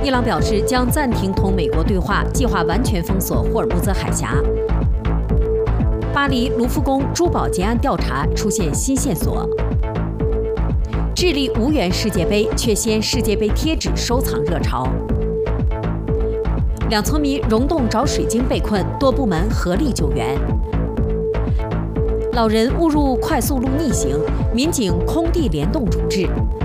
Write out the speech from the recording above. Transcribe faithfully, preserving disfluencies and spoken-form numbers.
伊朗表示将暂停同美国对话，计划完全封锁霍尔木兹海峡。巴黎卢浮宫珠宝劫案调查出现新线索。智利无缘世界杯，却掀世界杯贴纸收藏热潮。两村民溶洞找水晶被困，多部门合力救援。老人误入快速路逆行，民警空地联动处置。